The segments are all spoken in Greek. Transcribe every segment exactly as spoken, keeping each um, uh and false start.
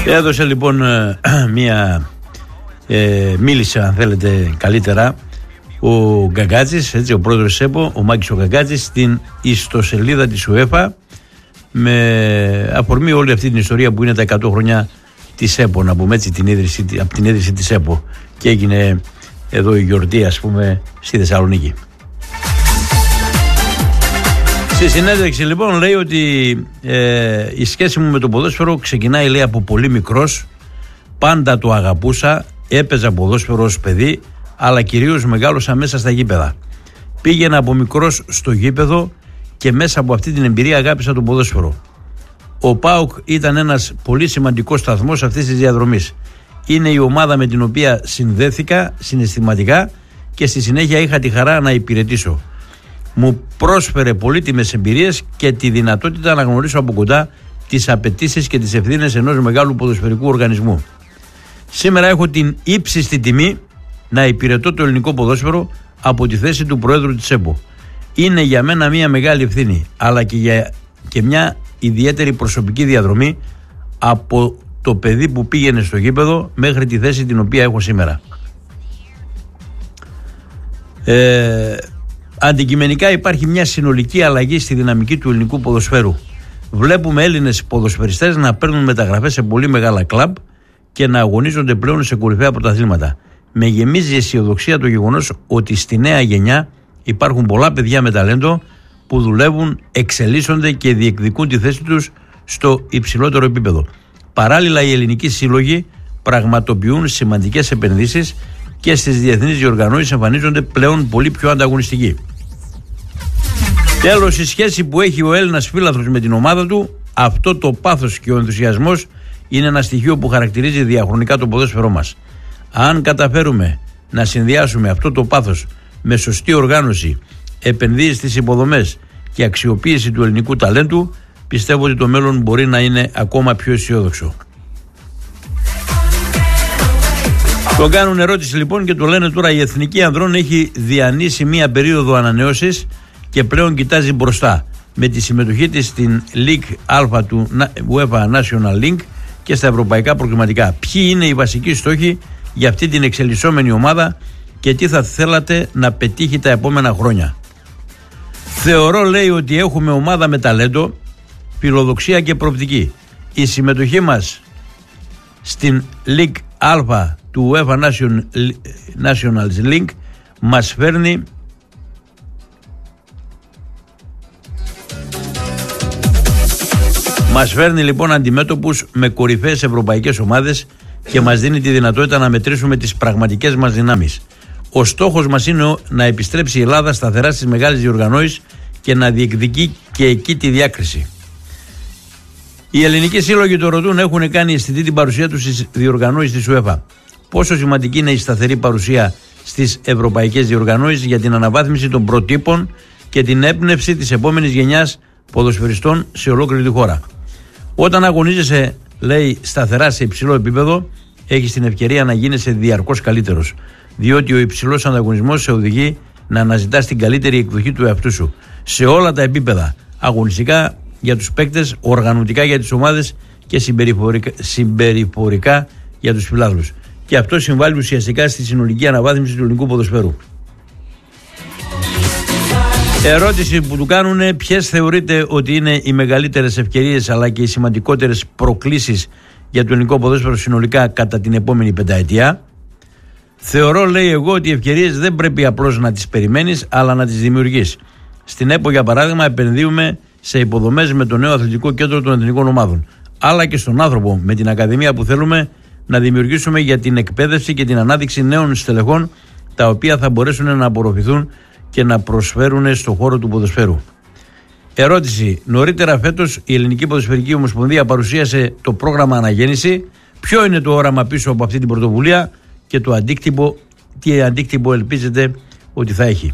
Έδωσε λοιπόν μία ε, μίλησε αν θέλετε καλύτερα ο Γκαγκάτζης, έτσι, ο πρόεδρος της ΕΠΟ, ο Μάκης ο Γκαγκάτζης, στην ιστοσελίδα της UEFA με αφορμή όλη αυτή την ιστορία που είναι τα εκατό χρόνια της ΕΠΟ, να πούμε έτσι, την ίδρυση, από την ίδρυση της ΕΠΟ, και έγινε εδώ η γιορτή, ας πούμε, στη Θεσσαλονίκη. Στη συνέντευξη λοιπόν λέει ότι ε, η σχέση μου με το ποδόσφαιρο ξεκινάει, λέει, από πολύ μικρός. Πάντα το αγαπούσα, έπαιζα ποδόσφαιρο ως παιδί, αλλά κυρίως μεγάλωσα μέσα στα γήπεδα. Πήγαινα από μικρός στο γήπεδο και μέσα από αυτή την εμπειρία αγάπησα το ποδόσφαιρο. Ο ΠΑΟΚ ήταν ένας πολύ σημαντικός σταθμός αυτής της διαδρομής. Είναι η ομάδα με την οποία συνδέθηκα συναισθηματικά και στη συνέχεια είχα τη χαρά να υπηρετήσω. Μου πρόσφερε πολύτιμες εμπειρίες και τη δυνατότητα να γνωρίσω από κοντά τις απαιτήσεις και τις ευθύνες ενός μεγάλου ποδοσφαιρικού οργανισμού. Σήμερα έχω την ύψιστη τιμή να υπηρετώ το ελληνικό ποδόσφαιρο από τη θέση του Προέδρου της ΕΠΟ. Είναι για μένα μια μεγάλη ευθύνη, αλλά και, για, και μια ιδιαίτερη προσωπική διαδρομή από το παιδί που πήγαινε στο γήπεδο μέχρι τη θέση την οποία έχω σήμερα. Ε, αντικειμενικά υπάρχει μια συνολική αλλαγή στη δυναμική του ελληνικού ποδοσφαίρου. Βλέπουμε Έλληνες ποδοσφαιριστές να παίρνουν μεταγραφές σε πολύ μεγάλα κλαμπ και να αγωνίζονται πλέον σε κορυφαία πρωταθλήματα. Με γεμίζει αισιοδοξία το γεγονός ότι στη νέα γενιά υπάρχουν πολλά παιδιά με ταλέντο που δουλεύουν, εξελίσσονται και διεκδικούν τη θέση τους στο υψηλότερο επίπεδο. Παράλληλα, οι ελληνικοί σύλλογοι πραγματοποιούν σημαντικές επενδύσεις και στις διεθνείς διοργανώσεις εμφανίζονται πλέον πολύ πιο ανταγωνιστικοί. Τέλος, η σχέση που έχει ο Έλληνας φίλαθλος με την ομάδα του, αυτό το πάθος και ο ενθουσιασμός είναι ένα στοιχείο που χαρακτηρίζει διαχρονικά το ποδόσφαιρό μας. Αν καταφέρουμε να συνδυάσουμε αυτό το πάθος με σωστή οργάνωση, επενδύσεις στις υποδομές και αξιοποίηση του ελληνικού ταλέντου, πιστεύω ότι το μέλλον μπορεί να είναι ακόμα πιο αισιόδοξο. Τον κάνουν ερώτηση λοιπόν και του λένε τώρα: η Εθνική Ανδρών έχει διανύσει μία περίοδο ανανέωσης και πλέον κοιτάζει μπροστά με τη συμμετοχή της στην League Α του UEFA National League και στα ευρωπαϊκά προκριματικά. Ποιοι είναι οι βασικοί στόχοι για αυτή την εξελισσόμενη ομάδα και τι θα θέλατε να πετύχει τα επόμενα χρόνια? Θεωρώ, λέει, ότι έχουμε ομάδα με ταλέντο, φιλοδοξία και προοπτική. Η συμμετοχή μας στην League Α του UEFA National League μας φέρνει Μας φέρνει λοιπόν αντιμέτωπους με κορυφαίες ευρωπαϊκές ομάδες και μας δίνει τη δυνατότητα να μετρήσουμε τις πραγματικές μας δυνάμεις. Ο στόχος μας είναι να επιστρέψει η Ελλάδα σταθερά στις μεγάλες διοργανώσεις και να διεκδικεί και εκεί τη διάκριση. Οι ελληνικοί σύλλογοι το ρωτούν, έχουν κάνει αισθητή την παρουσία τους στις διοργανώσεις της UEFA. Πόσο σημαντική είναι η σταθερή παρουσία στις ευρωπαϊκές διοργανώσεις για την αναβάθμιση των προτύπων και την έμπνευση της επόμενης γενιάς ποδοσφαιριστών σε ολόκληρη τη χώρα. Όταν αγωνίζεσαι, λέει, σταθερά σε υψηλό επίπεδο, έχεις την ευκαιρία να γίνεσαι διαρκώς καλύτερος. Διότι ο υψηλός ανταγωνισμός σε οδηγεί να αναζητάς την καλύτερη εκδοχή του εαυτού σου. Σε όλα τα επίπεδα. Αγωνιστικά για τους παίκτες, οργανωτικά για τις ομάδες και συμπεριφορικά, συμπεριφορικά για τους φιλάθλους. Και αυτό συμβάλλει ουσιαστικά στη συνολική αναβάθμιση του ελληνικού ποδοσφαίρου. Ερώτηση που του κάνουν: ποιες θεωρείτε ότι είναι οι μεγαλύτερες ευκαιρίες αλλά και οι σημαντικότερες προκλήσεις για το ελληνικό ποδόσφαιρο συνολικά κατά την επόμενη πενταετία? Θεωρώ, λέει, εγώ, ότι οι ευκαιρίες δεν πρέπει απλώς να τις περιμένεις αλλά να τις δημιουργείς. Στην ΕΠΟ, για παράδειγμα, επενδύουμε σε υποδομές με το νέο αθλητικό κέντρο των εθνικών ομάδων, αλλά και στον άνθρωπο με την ακαδημία που θέλουμε να δημιουργήσουμε για την εκπαίδευση και την ανάδειξη νέων στελεχών, τα οποία θα μπορέσουν να απορροφηθούν και να προσφέρουν στον χώρο του ποδοσφαίρου. Ερώτηση: νωρίτερα φέτος η Ελληνική Ποδοσφαιρική Ομοσπονδία παρουσίασε το πρόγραμμα Αναγέννηση. Ποιο είναι το όραμα πίσω από αυτή την πρωτοβουλία και το αντίκτυπο, τι αντίκτυπο ελπίζετε ότι θα έχει?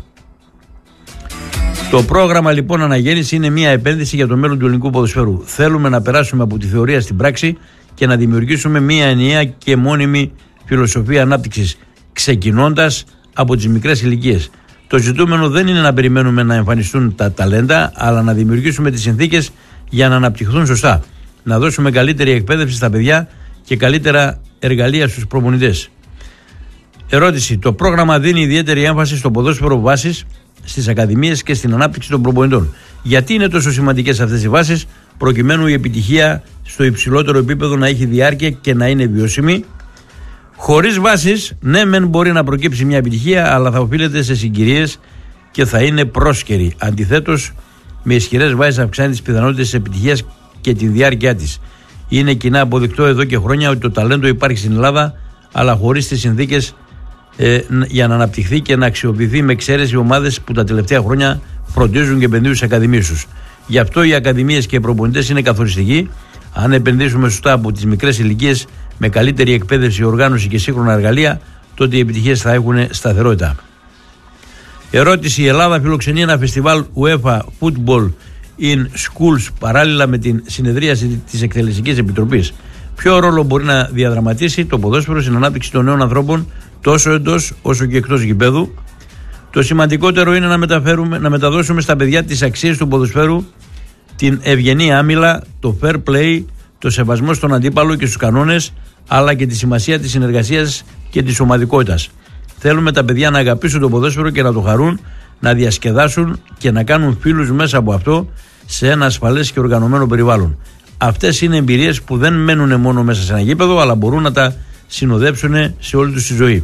Το πρόγραμμα λοιπόν Αναγέννηση είναι μια επένδυση για το μέλλον του ελληνικού ποδοσφαίρου. Θέλουμε να περάσουμε από τη θεωρία στην πράξη και να δημιουργήσουμε μια ενιαία και μόνιμη φιλοσοφία ανάπτυξης, ξεκινώντας από τις μικρές ηλικίες. Το ζητούμενο δεν είναι να περιμένουμε να εμφανιστούν τα ταλέντα, αλλά να δημιουργήσουμε τις συνθήκες για να αναπτυχθούν σωστά. Να δώσουμε καλύτερη εκπαίδευση στα παιδιά και καλύτερα εργαλεία στους προπονητές. Ερώτηση. Το πρόγραμμα δίνει ιδιαίτερη έμφαση στο ποδόσφαιρο βάσης, στις ακαδημίες και στην ανάπτυξη των προπονητών. Γιατί είναι τόσο σημαντικές αυτές οι βάσεις, προκειμένου η επιτυχία στο υψηλότερο επίπεδο να έχει διάρκεια και να είναι βιώσιμη? Χωρίς βάσεις, ναι, μεν μπορεί να προκύψει μια επιτυχία, αλλά θα οφείλεται σε συγκυρίες και θα είναι πρόσκαιρη. Αντιθέτως, με ισχυρές βάσεις αυξάνει τις πιθανότητες της επιτυχίας και τη διάρκεια της. Είναι κοινά αποδεικτό εδώ και χρόνια ότι το ταλέντο υπάρχει στην Ελλάδα, αλλά χωρίς τις συνθήκες ε, για να αναπτυχθεί και να αξιοποιηθεί, με εξαίρεση ομάδες που τα τελευταία χρόνια φροντίζουν και επενδύουν στις ακαδημίες τους. Γι' αυτό οι ακαδημίες και οι προπονητές είναι καθοριστικοί. Αν επενδύσουμε σωστά από τις μικρές ηλικίες, με καλύτερη εκπαίδευση, οργάνωση και σύγχρονα εργαλεία, τότε οι επιτυχίες θα έχουν σταθερότητα. Ερώτηση. Η Ελλάδα φιλοξενεί ένα φεστιβάλ UEFA Football in Schools παράλληλα με την συνεδρίαση της Εκτελεστικής Επιτροπής. Ποιο ρόλο μπορεί να διαδραματίσει το ποδόσφαιρο στην ανάπτυξη των νέων ανθρώπων τόσο εντός όσο και εκτός γηπέδου? Το σημαντικότερο είναι να, μεταφέρουμε, να μεταδώσουμε στα παιδιά τις αξίες του ποδοσφαίρου, την ευγενή άμυλα, το fair play, το σεβασμό στον αντίπαλο και στους κανόνες, αλλά και τη σημασία της συνεργασίας και της ομαδικότητας. Θέλουμε τα παιδιά να αγαπήσουν το ποδόσφαιρο και να το χαρούν, να διασκεδάσουν και να κάνουν φίλους μέσα από αυτό σε ένα ασφαλές και οργανωμένο περιβάλλον. Αυτές είναι εμπειρίες που δεν μένουν μόνο μέσα σε ένα γήπεδο, αλλά μπορούν να τα συνοδέψουν σε όλη τους τη ζωή.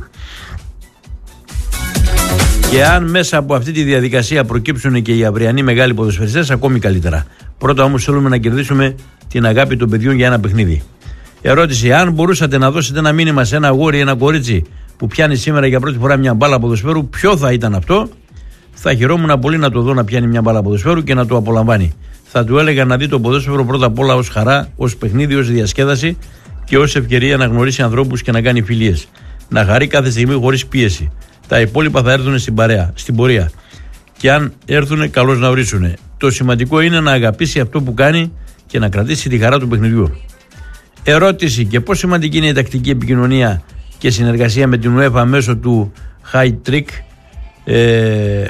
Και αν μέσα από αυτή τη διαδικασία προκύψουν και οι αυριανοί μεγάλοι ποδοσφαιριστές, ακόμη καλύτερα. Πρώτα όμως θέλουμε να κερδίσουμε την αγάπη των παιδιών για ένα παιχνίδι. Ερώτηση. Αν μπορούσατε να δώσετε ένα μήνυμα σε ένα αγόρι ή ένα κορίτσι που πιάνει σήμερα για πρώτη φορά μια μπάλα ποδοσφαίρου, ποιο θα ήταν αυτό? Θα χαιρόμουν πολύ να το δω να πιάνει μια μπάλα ποδοσφαίρου και να το απολαμβάνει. Θα του έλεγα να δει το ποδόσφαιρο πρώτα απ' όλα ως χαρά, ως παιχνίδι, ως διασκέδαση και ως ευκαιρία να γνωρίσει ανθρώπους και να κάνει φιλίες. Να χαρεί κάθε στιγμή χωρίς πίεση. Τα υπόλοιπα θα έρθουν στην παρέα, στην πορεία. Και αν έρθουν, καλώς να ορίσουν. Το σημαντικό είναι να αγαπήσει αυτό που κάνει και να κρατήσει τη χαρά του παιχνιδιού. Ερώτηση. Και πώς σημαντική είναι η τακτική επικοινωνία και συνεργασία με την UEFA μέσω του High Trick, ε,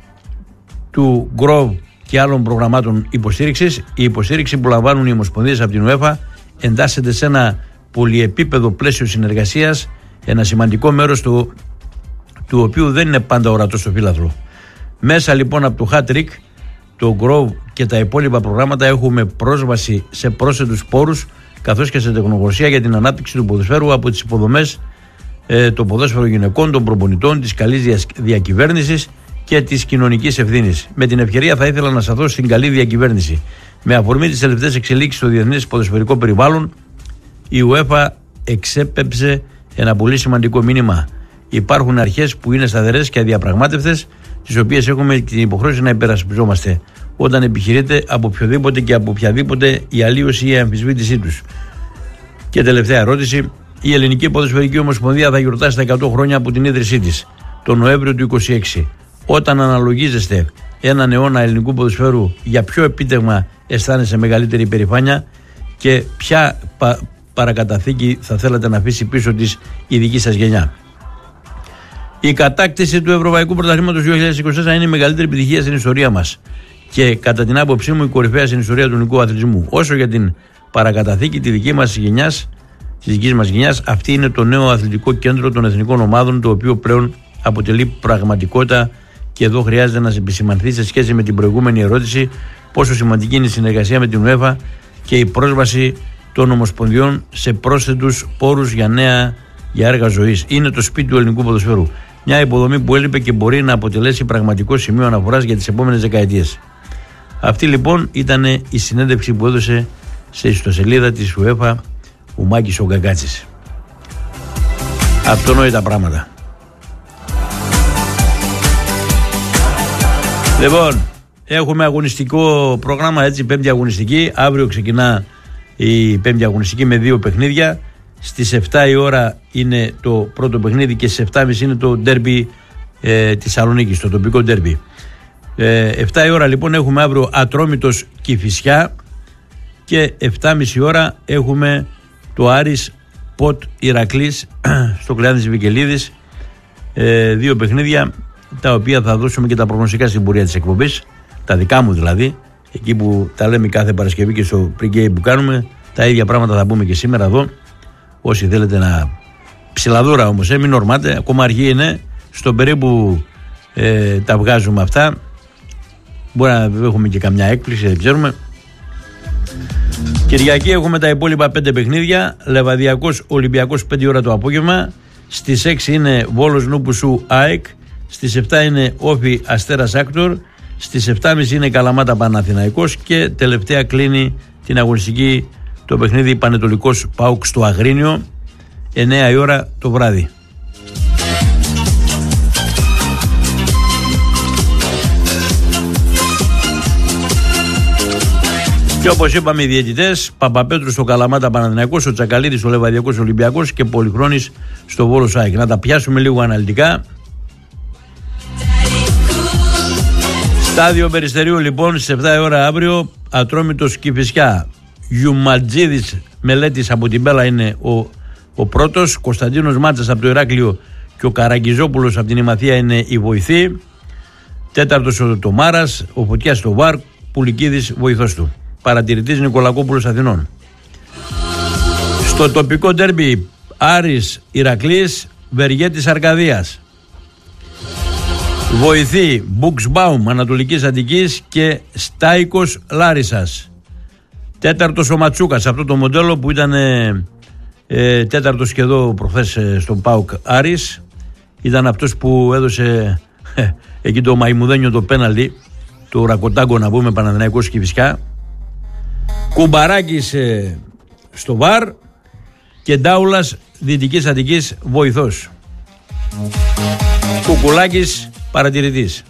του Grove και άλλων προγραμμάτων υποστήριξης? Η υποστήριξη που λαμβάνουν οι ομοσπονδίες από την UEFA εντάσσεται σε ένα πολυεπίπεδο πλαίσιο συνεργασίας, ένα σημαντικό μέρος του, του οποίου δεν είναι πάντα ορατό στο φύλαθρο. Μέσα λοιπόν από το Hat Trick, το Grove και τα υπόλοιπα προγράμματα έχουμε πρόσβαση σε πρόσθετους πόρους καθώς και σε τεχνογνωσία για την ανάπτυξη του ποδοσφαίρου, από τις υποδομές, ε, το ποδόσφαιρο γυναικών, των προπονητών, της καλής διακυβέρνησης και της κοινωνικής ευθύνης. Με την ευκαιρία θα ήθελα να σταθώ στην καλή διακυβέρνηση. Με αφορμή τις τελευταίες εξελίξεις στο διεθνές ποδοσφαιρικό περιβάλλον, η UEFA εξέπεψε ένα πολύ σημαντικό μήνυμα. Υπάρχουν αρχές που είναι σταθερές και αδιαπραγμάτευτες, τις οποίες έχουμε την υποχρέωση να υπερασπιζόμαστε όταν επιχειρείται από οποιοδήποτε και από οποιαδήποτε η αλλίωση ή η αμφισβήτησή τους. Και τελευταία ερώτηση. Η Ελληνική Ποδοσφαιρική Ομοσπονδία θα γιορτάσει τα εκατό χρόνια από την ίδρυσή της, τον Νοέμβριο του είκοσι έξι. Όταν αναλογίζεστε έναν αιώνα ελληνικού ποδοσφαίρου, για ποιο επίτευγμα αισθάνεσαι μεγαλύτερη υπερηφάνεια και ποια πα, παρακαταθήκη θα θέλατε να αφήσει πίσω της η δική σας γενιά? Η κατάκτηση του Ευρωπαϊκού Πρωταθλήματος δύο χιλιάδες είκοσι τέσσερα είναι η μεγαλύτερη επιτυχία στην ιστορία μας και κατά την άποψή μου η κορυφαία στην ιστορία του ελληνικού αθλητισμού. Όσο για την παρακαταθήκη τη δική μας γενιάς, της δικής μας γενιάς, αυτή είναι το νέο αθλητικό κέντρο των εθνικών ομάδων, το οποίο πλέον αποτελεί πραγματικότητα. Και εδώ χρειάζεται να επισημανθεί σε σχέση με την προηγούμενη ερώτηση πόσο σημαντική είναι η συνεργασία με την UEFA και η πρόσβαση των ομοσπονδιών σε πρόσθετους πόρους για νέα για έργα ζωής. Είναι το σπίτι του ελληνικού ποδοσφαίρου. Μια υποδομή που έλειπε και μπορεί να αποτελέσει πραγματικό σημείο αναφοράς για τις επόμενες δεκαετίες. Αυτή λοιπόν ήταν η συνέντευξη που έδωσε σε ιστοσελίδα της UEFA ο Μάκης ο Γκαγκάτσης. Αυτονόητα πράγματα. Λοιπόν, έχουμε αγωνιστικό πρόγραμμα, έτσι, πέμπτη αγωνιστική. Αύριο ξεκινά η πέμπτη αγωνιστική με δύο παιχνίδια. Στις εφτά η ώρα είναι το πρώτο παιχνίδι και στις εφτά και μισή είναι το ντέρμπι ε, της Σαλονίκης, το τοπικό ντέρμπι. Ε, εφτά η ώρα λοιπόν έχουμε αύριο Ατρόμητος Κηφισιά και εφτά και μισή ώρα έχουμε το Άρης Ποτ Ηρακλής στο Κλεάνθης Βικελίδης. Ε, δύο παιχνίδια τα οποία θα δώσουμε και τα προγνωστικά στην πορεία της εκπομπής, τα δικά μου δηλαδή, εκεί που τα λέμε κάθε Παρασκευή και στο pre-game που κάνουμε, τα ίδια πράγματα θα πούμε και σήμερα εδώ. όσοι θέλετε να ψηλαδούρα όμως, ε, μην ορμάτε, ακόμα αργή είναι, στον περίπου ε, τα βγάζουμε αυτά. Μπορεί να έχουμε και καμιά έκπληξη, δεν ξέρουμε. Κυριακή έχουμε τα υπόλοιπα πέντε παιχνίδια. Λεβαδιακός Ολυμπιακός πέντε ώρα το απόγευμα. Στις έξι είναι Βόλος Νούπουσου ΑΕΚ. Στις επτά είναι Όφι Αστέρας Άκτορ. Στις επτά και μισή είναι Καλαμάτα Παναθηναϊκός. Και τελευταία κλείνει την αγωνιστική το παιχνίδι Πανετολικός ΠΑΟΚ στο Αγρίνιο, εννέα η ώρα το βράδυ. Και όπως είπαμε οι διαιτητές, Παπαπέτρου στο Καλαμάτα Παναθηναϊκός, ο Τσακαλίδης στο Λεβαδιακός Ολυμπιακός και Πολυχρόνης στο Βόλος ΑΕΚ. Να τα πιάσουμε λίγο αναλυτικά. Στάδιο Περιστερίου λοιπόν στις επτά η ώρα αύριο, Ατρόμητος Κηφισιά. Γιουματζίδης Μελέτης από την Πέλα είναι ο, ο πρώτος. Κωνσταντίνος Μάτσας από το Ηράκλειο και ο Καραγκιζόπουλος από την Ημαθία είναι η βοηθή. Τέταρτος ο Τομάρας, ο Φωτιάς στο Βαρ, Πουλικίδης βοηθός του. Παρατηρητής Νικολακόπουλος Αθηνών. Στο τοπικό ντέρμπι Άρης Ηρακλής, Βεργέτης Αρκαδίας. Βοηθή Μπουξμπάουμ Ανατολικής Αττικής και Στάικος Λάρισσας. Τέταρτος ο Ματσούκας, αυτό το μοντέλο που ήταν ε, ε, τέταρτος και εδώ προχθές ε, στον ΠΑΟΚ Άρης. Ήταν αυτός που έδωσε ε, εκεί το μαϊμουδένιο το πέναλτι, το ρακοτάγκο να πούμε, Παναθηναϊκός Κηφισιά. Κουμπαράκης ε, στο Βαρ και Ντάουλας Δυτικής Αττικής βοηθός. Κουκουλάκης παρατηρητής.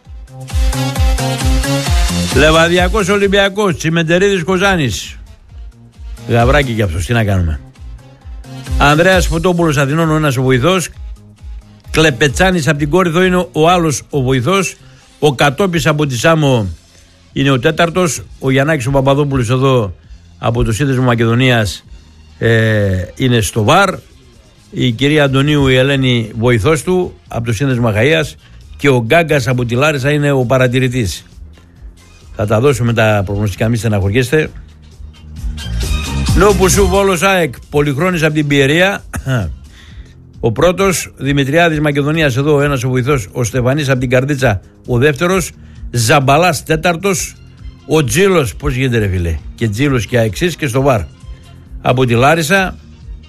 Λεβαδιακός Ολυμπιακός, Τσιμεντερίδης Κοζάνης. Γαβράκι κι αυτός, τι να κάνουμε. Ανδρέας Φωτόπουλος Αθηνών, ο ένας ο βοηθός. Κλεπετσάνης από την Κόρυθο είναι ο άλλος ο βοηθός. Ο Κατόπης από τη Σάμο είναι ο τέταρτος. Ο Γιαννάκης ο Παπαδόπουλος εδώ από το Σύνδεσμο Μακεδονίας ε, είναι στο Βαρ. Η κυρία Αντωνίου η Ελένη βοηθός του από το Σύνδεσμο Αχαΐας. Και ο Γκάγκας από τη Λάρισα είναι ο παρατηρητής. Θα τα δώσουμε τα προγνωστικά, μη στεναχωριέστε. Νούπουσου Βόλος ΑΕΚ, Πολυχρόνης από την Πιερία. Ο πρώτος, Δημητριάδης Μακεδονίας εδώ, ο ένας ο βοηθός. Ο Στεφανής από την Καρδίτσα, ο δεύτερος. Ζαμπαλάς τέταρτος. Ο Τζίλος, πώς γίνεται ρε φίλε. Και Τζίλος και αεξής και στο Βαρ. Από τη Λάρισα.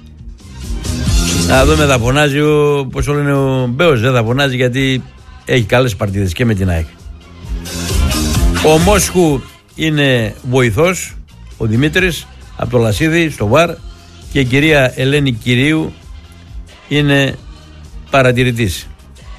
Να δούμε, θα φωνάζει ο, πώς το λένε, ο Μπέος. Δεν θα φωνάζει γιατί έχει καλές παρτίδες και με την ΑΕΚ. Ο Μόσχου είναι βοηθός, ο Δημήτρης από το Λασίδι στο Βαρ, και η κυρία Ελένη Κυρίου είναι παρατηρητής.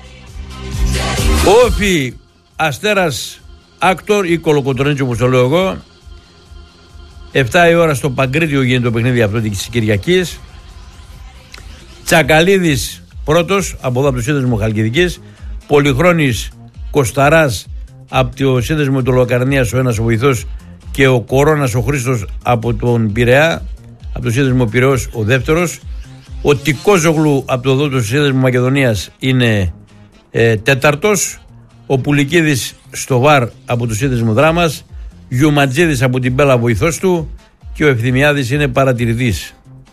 Όφι Αστέρας Άκτορ ή Κολοκοτρώνης όπως το λέω εγώ. επτά η ώρα στο Παγκρίτιο γίνεται το παιχνίδι αυτό της Κυριακής. Τσακαλίδης πρώτος από εδώ από το Σύνδεσμο Χαλκιδικής. Πολυχρόνης Κοσταράς από το Σύνδεσμο του Λοκαρνίας ο ένας ο βοηθός και ο Κορώνας ο Χρήστος από τον Πειραιά, από το Σύνδεσμο Πειραιώς ο δεύτερος. Ο Τικόζογλου από το εδώ το Σύνδεσμο Μακεδονίας είναι ε, τέταρτος. Ο Πουλικίδης στο Βαρ από το Σύνδεσμο Δράμας. Γιουματζίδης από την Πέλα βοηθός του και ο Ευθυμιάδης είναι παρατηρητής.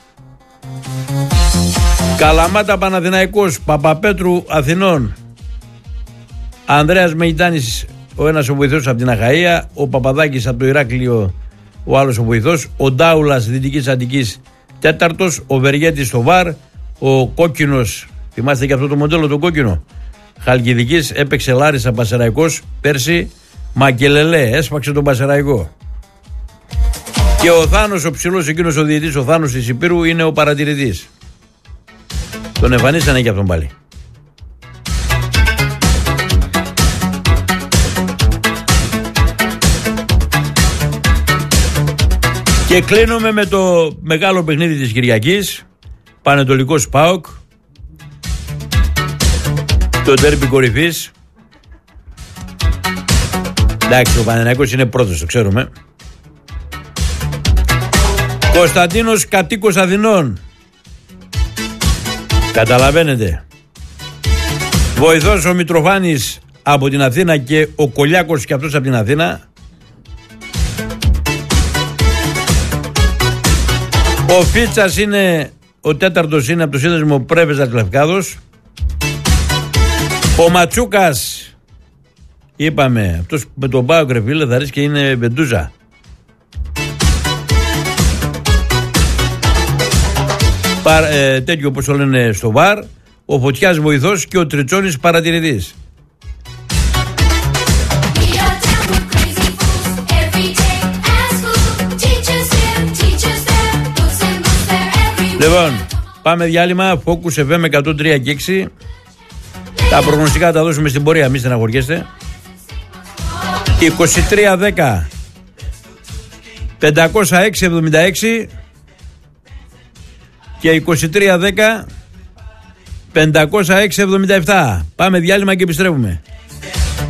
Καλαμάτα Παναθηναϊκός, Παπαπέτρου Αθηνών. Ανδρέας Μεϊτάνης ο ένας ο βοηθός από την Αχαΐα. Ο Παπαδάκης από το Ηράκλειο ο άλλος ο βοηθός. Ο Ντάουλας Δυτικής Αττικής τέταρτος. Ο Βεργέτης στο Βαρ. Ο Κόκκινος, θυμάστε και αυτό το μοντέλο το κόκκινο, Χαλκιδικής, έπαιξε Λάρισα Πασεραϊκός πέρσι. Μακελελέ, έσπαξε τον Πασεραϊκό. Και ο Θάνος ο ψηλός εκείνος ο διαιτής, ο Θάνος της Υπήρου είναι ο παρατηρητής. Τον εμφανίσανε και αυτόν πάλι. Και κλείνουμε με το μεγάλο παιχνίδι της Κυριακής, Πανετολικός ΠΑΟΚ, το ντέρμπι κορυφής. Εντάξει, ο Παναθηναϊκός είναι πρώτος, το ξέρουμε. Κωνσταντίνος κατοίκος Αθηνών. Καταλαβαίνετε. Βοηθός ο Μητροφάνης από την Αθήνα και ο Κολιάκος και αυτός από την Αθήνα. Ο Φίτσας είναι Ο τέταρτος είναι από το σύνδεσμο Πρέβεζας Λευκάδος. Ο Ματσούκας, είπαμε, αυτός με τον Πάο Κρεφίλε θα ρίξει και είναι Βεντούζα. Παρ, ε, τέτοιο όπως το λένε στο βαρ. Ο Φωτιάς βοηθός και ο Τριτσόνης παρατηρητής. Λοιπόν, πάμε διάλειμμα. Focus εφ εμ εκατόν τρία και έξι. Τα προγνωστικά τα δώσουμε στην πορεία, μη στεναχωριέστε. είκοσι τρία δέκα πεντακόσια έξι εβδομήντα έξι και είκοσι τρία δέκα πεντακόσια έξι εβδομήντα επτά. Πάμε διάλειμμα και επιστρέφουμε.